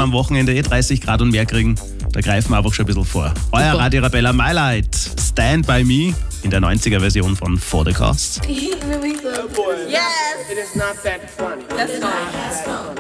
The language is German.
am Wochenende 30 Grad und mehr kriegen, da greifen wir einfach schon ein bisschen vor. Euer Radio Arabella My Light, Stand By Me in der 90er-Version von For The Cause. Yes! It is not that funny. That's fine.